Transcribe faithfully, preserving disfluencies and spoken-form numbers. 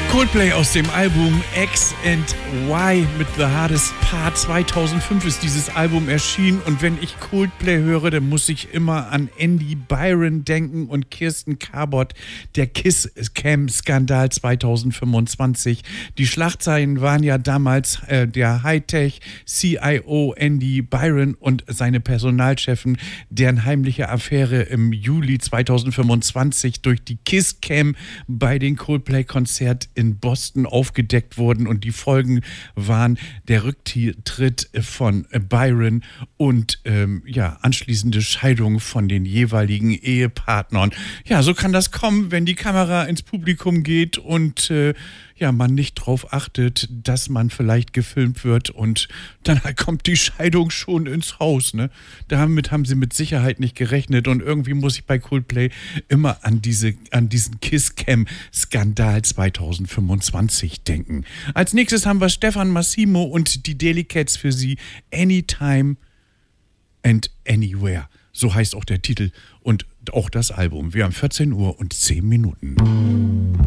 Coldplay aus dem Album X and Y mit The Hardest Part. zweitausendfünf ist dieses Album erschienen und wenn ich Coldplay höre, dann muss ich immer an Andy Byron denken und Kirsten Cabot, der Kiss-Cam-Skandal zweitausendfünfundzwanzig. Die Schlagzeilen waren ja damals äh, der Hightech-C I O Andy Byron und seine Personalchefin, deren heimliche Affäre im Juli zweitausendfünfundzwanzig durch die Kiss-Cam bei den Coldplay-Konzert in Boston aufgedeckt wurden und die Folgen waren der Rücktritt von Byron und ähm, ja, anschließende Scheidung von den jeweiligen Ehepartnern. Ja, so kann das kommen, wenn die Kamera ins Publikum geht und äh, ja, man nicht drauf achtet, dass man vielleicht gefilmt wird und dann kommt die Scheidung schon ins Haus, ne? Damit haben sie mit Sicherheit nicht gerechnet und irgendwie muss ich bei Coldplay immer an diese, an diesen Kiss-Cam-Skandal zweitausendfünfundzwanzig denken. Als nächstes haben wir Stefan Massimo und die Delicates für Sie Anytime and Anywhere. So heißt auch der Titel und auch das Album. Wir haben vierzehn Uhr und zehn Minuten.